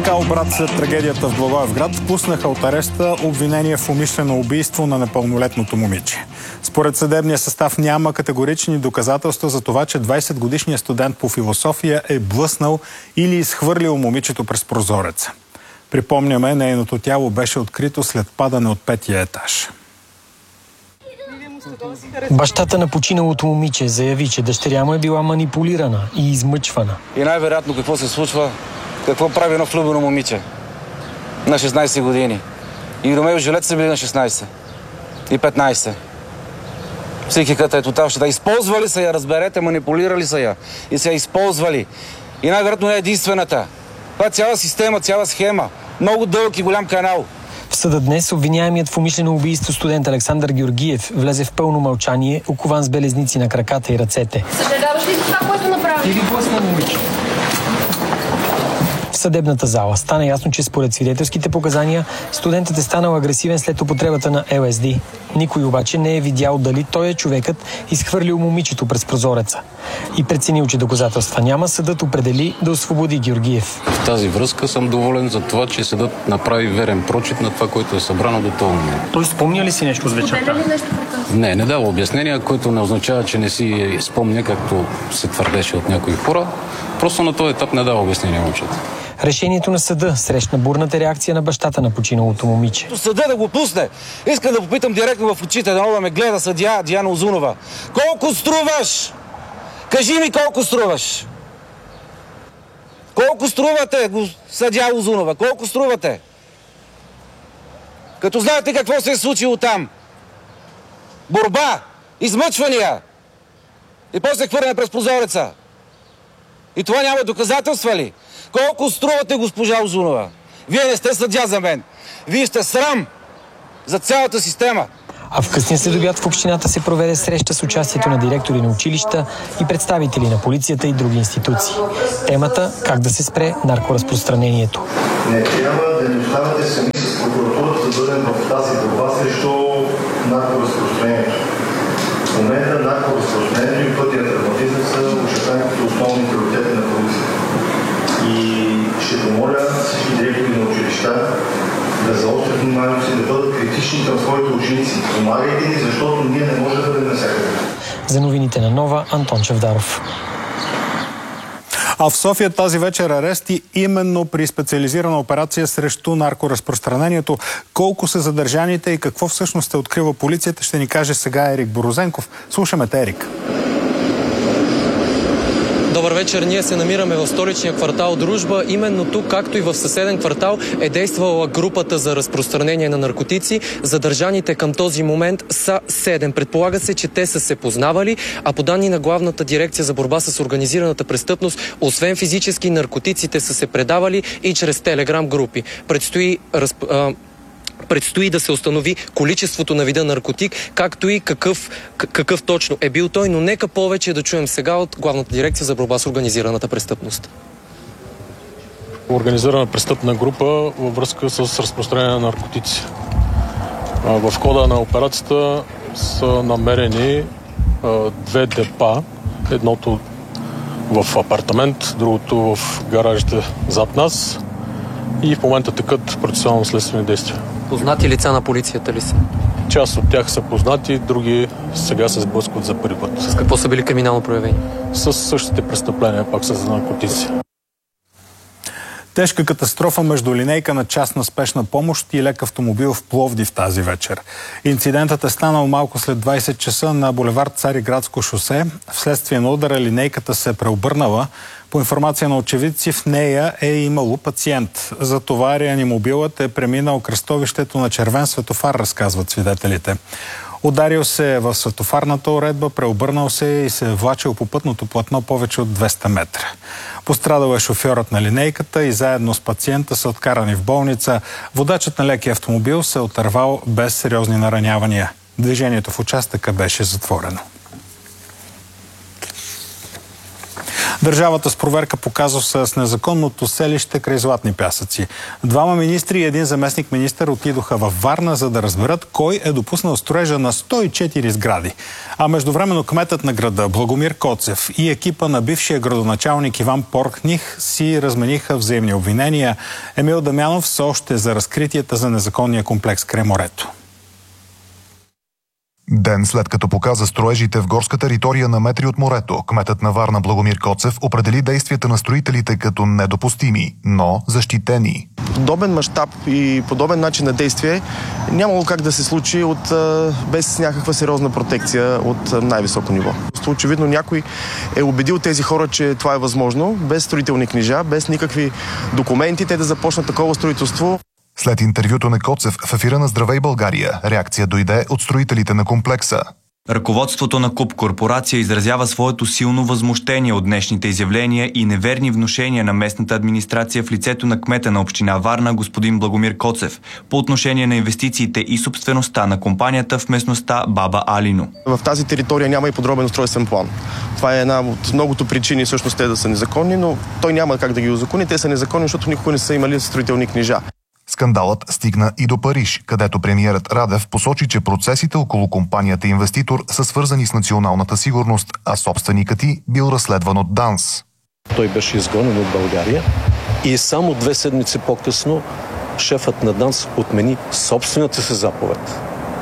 БТК обрат след трагедията в Благоевград пуснаха от ареста обвинение в умишлено убийство на непълнолетното момиче. Според съдебния състав няма категорични доказателства за това, че 20-годишният студент по философия е блъснал или изхвърлил момичето през прозореца. Припомняме, нейното тяло беше открито след падане от 5-я етаж. Бащата на починалото момиче заяви, че дъщеря му е била манипулирана и измъчвана. И най-вероятно какво се случва, какво прави едно влюбено момиче на 16 години. И Ромео и Жулет са били на 16 и 15. Психиката е тотал щета. Използвали са я, разберете, манипулирали са я и са я използвали. И най-вероятно не е единствената. Това е цяла система, цяла схема. Много дълъг и голям канал. В съда днес обвиняемият в умишлено убийство студент Александър Георгиев влезе в пълно мълчание, окован с белезници на краката и ръцете. Съжаляваш ли за това, което направи? Или блъсна момиче. В съдебната зала стана ясно, че според свидетелските показания студентът е станал агресивен след употребата на ЛСД. Никой обаче не е видял дали той е човекът изхвърлил момичето през прозореца. И преценил, че доказателства няма, съдът определи да освободи Георгиев. В тази връзка съм доволен за това, че съдът направи верен прочит на това, което е събрано до този момент. Той спомня ли си нещо с вечерта? Не дава обяснения, което не означава, че не си спомня, както се твърдеше от някои хора. Просто на този етап не дава обяснения момчета. Решението на съда срещна бурната реакция на бащата на починалото момиче. Съда да го пусне. Искам да попитам директно в очите, да ме гледа съдия Диана Узунова. Колко струваш? Кажи ми колко струваш. Колко струвате, съдия Узунова? Колко струвате? Като знаете какво се е случило там. Борба, измъчвания. И после хвърляне през прозореца. И това няма доказателства ли? Колко струвате, госпожа Узунова? Вие не сте съдия за мен. Вие сте срам за цялата система. А в късния следобед в общината се проведе среща с участието на директори на училища и представители на полицията и други институции. Темата – как да се спре наркоразпространението. Не трябва да ни оставате сами с прокуратурата да бъдем в тази борба срещу наркоразпространението. В момента наркоразпространението и пътя травматизъм са очертани като основни приоритети на полицията. И ще помоля всички директори на училища да заострят вниманието си, да бъдат критични към своите ученици. Помагайте ни, защото ние не можем да бъдем навсякъде. За новините на Нова, Антон Чавдаров. А в София тази вечер арести именно при специализирана операция срещу наркоразпространението. Колко са задържаните и какво всъщност е открила полицията, ще ни каже сега Ерик Борозенков. Слушаме те, Ерик. Добър вечер, ние се намираме в столичния квартал Дружба. Именно тук, както и в съседен квартал, е действала групата за разпространение на наркотици. Задържаните към този момент са 7. Предполага се, че те са се познавали, а по данни на Главната дирекция за борба с организираната престъпност, освен физически, наркотиците са се предавали и чрез телеграм групи. Предстои да се установи количеството на вида наркотик, както и какъв точно е бил той, но нека повече да чуем сега от Главната дирекция за борба с организираната престъпност. Организирана престъпна група във връзка с разпространение на наркотици. В хода на операцията са намерени 2 депа, едното в апартамент, другото в гаражите зад нас и в момента текат процесуално-следствени действия. Познати лица на полицията ли са? Част от тях са познати, други сега се сблъскват за първи път. С какво са били криминално проявени? С същите престъпления, пак са за наркотици. Тежка катастрофа между линейка на частна спешна помощ и лек автомобил в Пловдив тази вечер. Инцидентът е станал малко след 20 часа на булевард Цариградско шосе. Вследствие на удара линейката се е преобърнала. По информация на очевидци, в нея е имало пациент. Затова реанимобилът е преминал кръстовището на червен светофар, разказват свидетелите. Ударил се в светофарната уредба, преобърнал се и се е влачил по пътното платно повече от 200 метра. Пострадал е шофьорът на линейката и заедно с пациента са откарани в болница. Водачът на лекия автомобил се е отървал без сериозни наранявания. Движението в участъка беше затворено. Държавата с проверка по казуса с незаконното селище край Златни пясъци. 2 министри и 1 заместник министър отидоха във Варна, за да разберат кой е допуснал строежа на 104 сгради. А междувременно кметът на града Благомир Коцев и екипа на бившия градоначалник Иван Поркних си размениха взаимни обвинения. Емил Дамянов все още за разкритията за незаконния комплекс край морето. Ден след като показа строежите в горска територия на метри от морето, кметът на Варна Благомир Коцев определи действията на строителите като недопустими, но защитени. Подобен мащаб и подобен начин на действие нямало как да се случи без някаква сериозна протекция от най-високо ниво. Очевидно някой е убедил тези хора, че това е възможно, без строителни книжа, без никакви документи, те да започнат такова строителство. След интервюто на Коцев в ефира на Здравей България, реакция дойде от строителите на комплекса. Ръководството на КУП корпорация изразява своето силно възмущение от днешните изявления и неверни внушения на местната администрация в лицето на кмета на община Варна господин Благомир Коцев по отношение на инвестициите и собствеността на компанията в местността Баба Алино. В тази територия няма и подробен устройствен план. Това е една от многото причини всъщност те да са незаконни, но той няма как да ги узакони. Те са незаконни, защото никога не са имали строителни книжа. Скандалът стигна и до Париж, където премиерът Радев посочи, че процесите около компанията инвеститор са свързани с националната сигурност, а собственикът й бил разследван от ДАНС. Той беше изгонен от България и само 2 седмици по-късно шефът на ДАНС отмени собствената си заповед.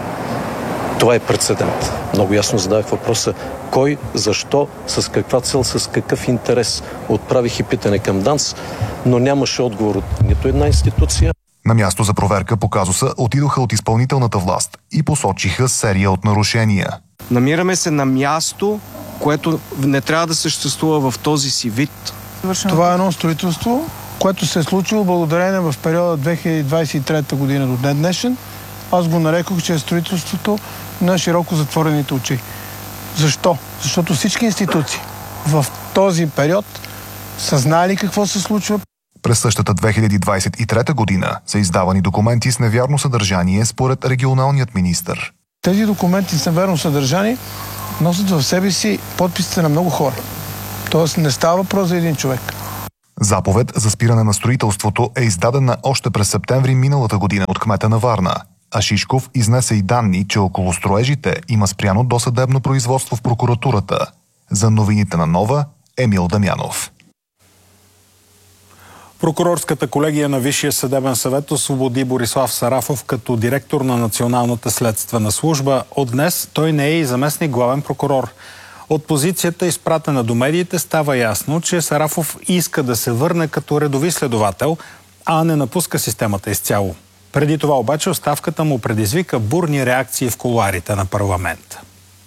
Това е прецедент. Много ясно задавах въпроса кой, защо, с каква цел, с какъв интерес. Отправих и питане към ДАНС, но нямаше отговор от нито една институция. На място за проверка по казуса отидоха от изпълнителната власт и посочиха серия от нарушения. Намираме се на място, което не трябва да съществува в този си вид. Това е едно строителство, което се е случило благодарение в периода 2023 година до ден днешен. Аз го нарекох, че е строителството на широко затворените очи. Защо? Защото всички институции в този период са знали какво се случва. През същата 2023 година са издавани документи с невярно съдържание според регионалният министър. Тези документи с невярно съдържание носят в себе си подписите на много хора. Тоест не става въпрос за един човек. Заповед за спиране на строителството е издадена още през септември миналата година от кмета на Варна. А Шишков изнесе и данни, че около строежите има спряно досъдебно производство в прокуратурата. За новините на Нова, Емил Дамянов. Прокурорската колегия на Висшия съдебен съвет освободи Борислав Сарафов като директор на Националната следствена служба. От днес той не е и заместник главен прокурор. От позицията, изпратена до медиите, става ясно, че Сарафов иска да се върне като редови следовател, а не напуска системата изцяло. Преди това обаче оставката му предизвика бурни реакции в кулоарите на парламента.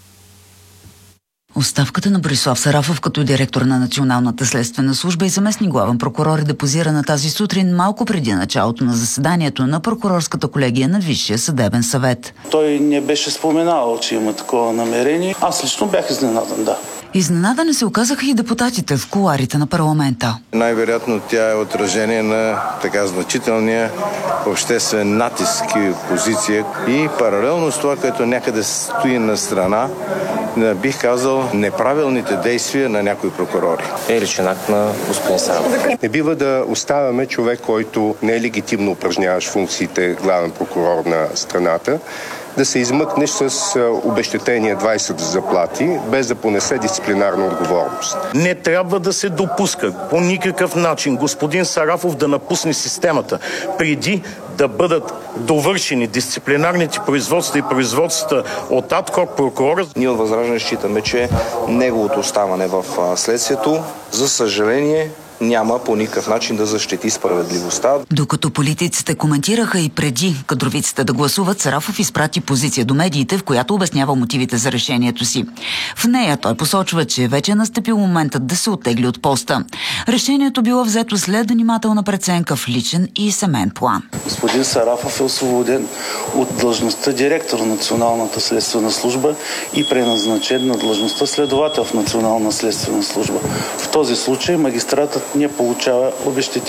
Оставката на Борислав Сарафов като директор на Националната следствена служба и заместник главен прокурор е депозирана тази сутрин малко преди началото на заседанието на прокурорската колегия на Висшия съдебен съвет. Той не беше споменавал, че има такова намерение. Аз лично бях изненадан, да. Изненадани се оказаха и депутатите в кулоарите на парламента. Най-вероятно тя е отражение на така значителния обществен натиск и позиция и паралелно с това, което някъде стои на страна, бих казал, неправилните действия на някои прокурори. Е личен акт на господин Сарафов. Не бива да оставяме човек, който не е легитимно упражняващ функциите главен прокурор на страната, да се измъкнеш с обезщетение 20 заплати, без да понесе дисциплинарна отговорност. Не трябва да се допуска по никакъв начин господин Сарафов да напусне системата преди да бъдат довършени дисциплинарните производства и производствата от адхок прокурора. Ние от Възраждане считаме, че неговото оставане в следствието, за съжаление, няма по никакъв начин да защити справедливостта. Докато политиците коментираха и преди кадровиците да гласуват, Сарафов изпрати позиция до медиите, в която обяснява мотивите за решението си. В нея той посочва, че вече е настъпил моментът да се оттегли от поста. Решението било взето след внимателна преценка в личен и семейен план. Господин Сарафов е освободен от длъжността директор на Националната следствена служба и преназначен на длъжността следовател в Национална следствена служба. В този случай магистратът не получава обезщетение.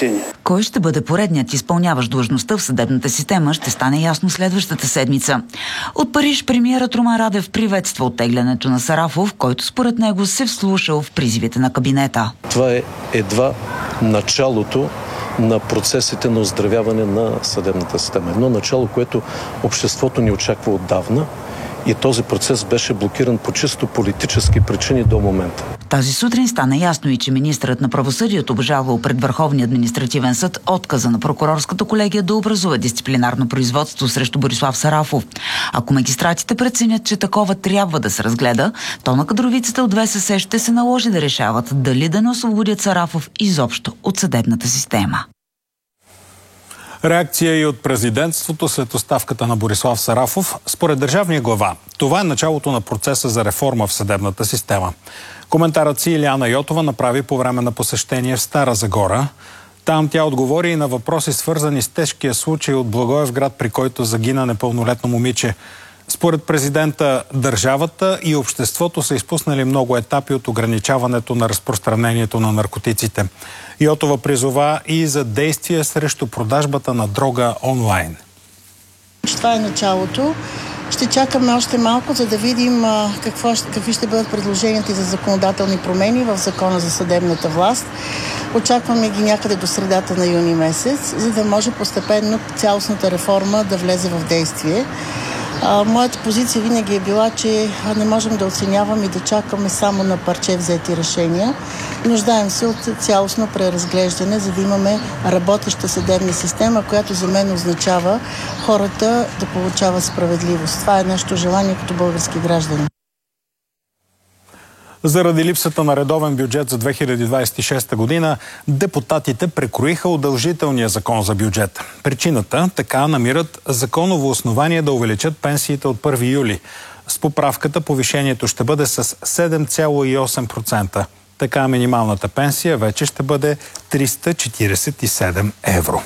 Кой ще бъде поредният изпълняващ длъжността в съдебната система, ще стане ясно следващата седмица. От Париж премиерът Румен Радев приветства оттеглянето на Сарафов, който според него се вслушал в призивите на кабинета. Това е едва началото на процесите на оздравяване на съдебната система. Едно начало, което обществото ни очаква отдавна, и този процес беше блокиран по чисто политически причини до момента. Тази сутрин стана ясно и че министърът на правосъдието обжалвал пред Върховния административен съд отказа на прокурорската колегия да образува дисциплинарно производство срещу Борислав Сарафов. Ако магистратите преценят, че такова трябва да се разгледа, то на кадровицата от ВСС ще се наложи да решават дали да не освободят Сарафов изобщо от съдебната система. Реакция и от президентството след оставката на Борислав Сарафов. Според държавния глава, това е началото на процеса за реформа в съдебната система. Коментарът си Илияна Йотова направи по време на посещение в Стара Загора. Там тя отговори и на въпроси, свързани с тежкия случай от Благоевград, при който загина непълнолетно момиче. Според президента, държавата и обществото са изпуснали много етапи от ограничаването на разпространението на наркотиците. Йотова призова и за действия срещу продажбата на дрога онлайн. Това е началото. Ще чакаме още малко, за да видим какви ще бъдат предложенията за законодателни промени в Закона за съдебната власт. Очакваме ги някъде до средата на юни месец, за да може постепенно цялостната реформа да влезе в действие. Моята позиция винаги е била, че не можем да оценяваме и да чакаме само на парче взети решения. Нуждаем се от цялостно преразглеждане, за да имаме работеща съдебна система, която за мен означава хората да получават справедливост. Това е нашето желание като български граждани. Заради липсата на редовен бюджет за 2026 година, депутатите прекроиха удължителния закон за бюджет. Причината така намират законово основание да увеличат пенсиите от 1 юли. С поправката повишението ще бъде с 7,8%. Така минималната пенсия вече ще бъде 347 евро.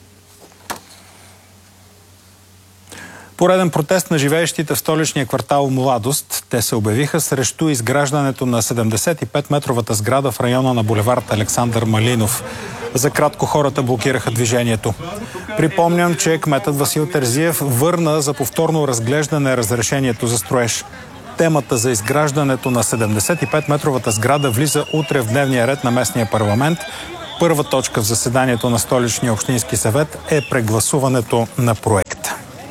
Пореден протест на живеещите в столичния квартал Младост. Те се обявиха срещу изграждането на 75-метровата сграда в района на булевард Александър Малинов. За кратко хората блокираха движението. Припомням, че кметът Васил Терзиев върна за повторно разглеждане разрешението за строеж. Темата за изграждането на 75-метровата сграда влиза утре в дневния ред на местния парламент. Първа точка в заседанието на Столичния общински съвет е прегласуването на проекта.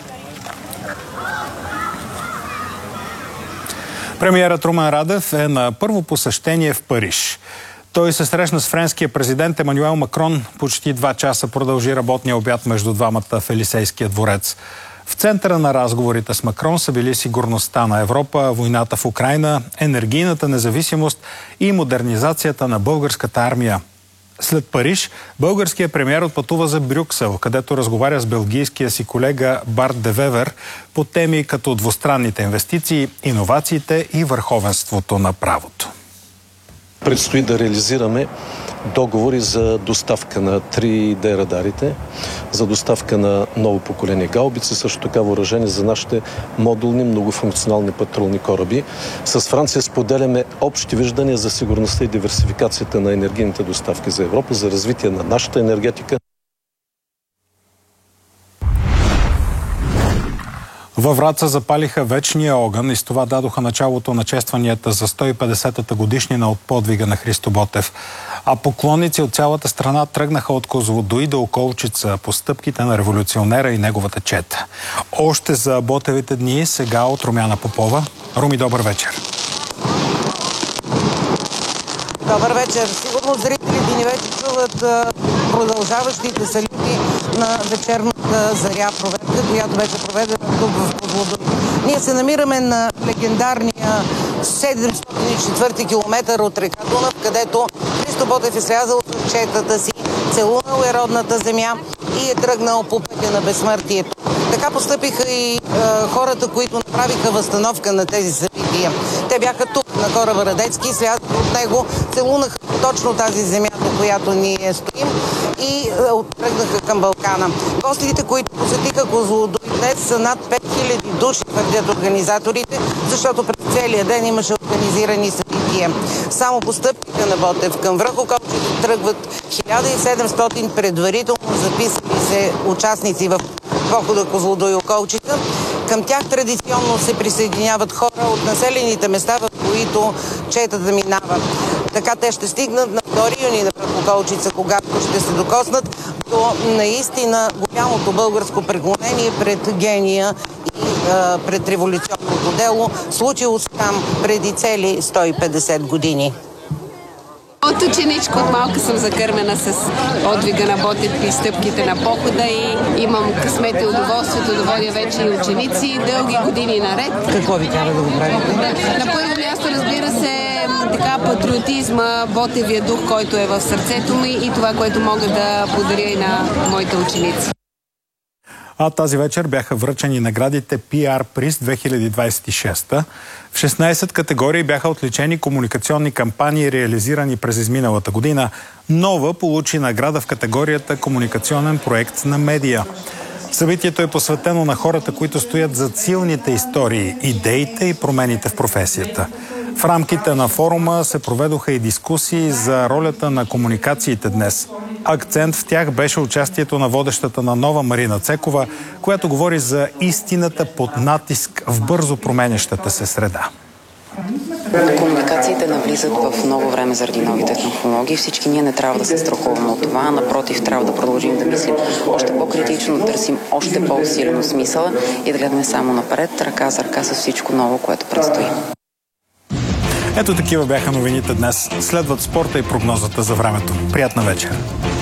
Премиерът Румен Радев е на първо посещение в Париж. Той се срещна с френския президент Емануел Макрон. Почти 2 часа продължи работния обяд между двамата в Елисейския дворец. В центъра на разговорите с Макрон са били сигурността на Европа, войната в Украйна, енергийната независимост и модернизацията на българската армия. След Париж, българският премиер отпътува за Брюксел, където разговаря с белгийския си колега Барт де Вевер по теми като двустранните инвестиции, иновациите и върховенството на правото. Предстои да реализираме договори за доставка на 3D радарите, за доставка на ново поколение гаубици, също така въоръжение за нашите модулни многофункционални патрулни кораби. С Франция споделяме общи виждания за сигурността и диверсификацията на енергийните доставки за Европа, за развитие на нашата енергетика. Във Враца запалиха вечния огън и с това дадоха началото на честванията за 150-та годишнина от подвига на Христо Ботев. А поклонници от цялата страна тръгнаха от Козлодуй до Околчица по стъпките на революционера и неговата чета. Още за Ботевите дни, сега от Румяна Попова. Руми, добър вечер. Добър вечер. Сигурно зрителите ни вече чуват продължаващите салюти на вечерната заря проверка, която беше проведена тук в Козлодуй. Ние се намираме на легендарния 704 километър от река Дунав, където Христо Ботев е слязал с четата си, целунал е родната земя и е тръгнал по пътя на безсмъртието. Така постъпиха и хората, които направиха възстановка на тези събития. Те бяха тук на кораба Радецки, слязаха от него, целунаха точно тази земя, до която ние стоим и тръгнаха към Балкана. Гостите, които посетиха Козлодуй днес, са над 5000 души, твърдят организаторите, защото през целия ден имаше организирани събития. Само по стъпките на Ботев към връх Околчица тръгват 1700 предварително записали се участници в похода Козлодуй Околчица. Към тях традиционно се присъединяват хора от населените места, в които четата минава. Така те ще стигнат на 2 юни на връх Околчица, когато ще се докоснат до наистина голямото българско преклонение пред гения и пред революционното дело, случило се там преди цели 150 години. От ученичка от малка съм закърмена с подвига на Ботев и стъпките на похода и имам късмет и удоволствието да водя вече и ученици дълги години наред. Какво ви кара да го правите? На първо място, разбира се, така патриотизма, Ботевия дух, който е в сърцето ми и това, което мога да подаря и на моите ученици. А тази вечер бяха връчени наградите PR Приз 2026. В 16 категории бяха отличени комуникационни кампании, реализирани през изминалата година. Нова получи награда в категорията комуникационен проект на медия. Събитието е посветено на хората, които стоят зад силните истории, идеите и промените в професията. В рамките на форума се проведоха и дискусии за ролята на комуникациите днес. Акцент в тях беше участието на водещата на Нова Марина Цекова, която говори за истината под натиск в бързо променящата се среда. Комуникациите навлизат в ново време заради новите технологии. Всички ние не трябва да се страхуваме от това. Напротив, трябва да продължим да мислим още по-критично, да търсим още по-усилено смисъла и да гледаме само напред, ръка за ръка с всичко ново, което предстои. Ето такива бяха новините днес. Следват спорта и прогнозата за времето. Приятна вечер!